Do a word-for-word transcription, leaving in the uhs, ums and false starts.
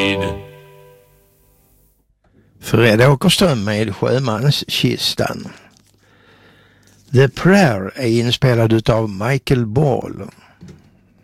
Fred Åkerström med Sjömanskistan. The Prayer är inspelad utav Michael Ball.